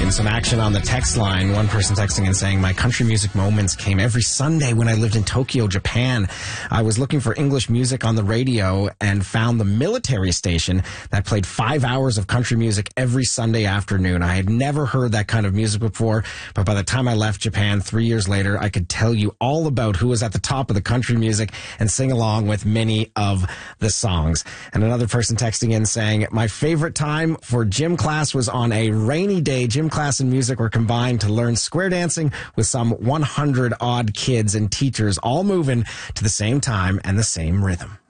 And some action on the text line. One person texting and saying, my country music moments came every Sunday when I lived in Tokyo, Japan. I was looking for English music on the radio and found the military station that played 5 hours of country music every Sunday afternoon. I had never heard that kind of music before, but by the time I left Japan 3 years later, I could tell you all about who was at the top of the country music and sing along with many of the songs. And another person texting in saying, my favorite time for gym class was on a rainy day. Gym class and music were combined to learn square dancing with some 100 odd kids and teachers all moving to the same time and the same rhythm.